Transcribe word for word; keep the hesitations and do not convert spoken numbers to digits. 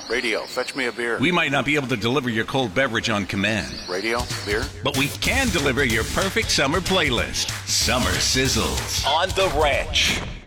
Radio, fetch me a beer. We might not be able to deliver your cold beverage on command. Radio, beer. But we can deliver your perfect summer playlist. Summer Sizzles on The Ranch.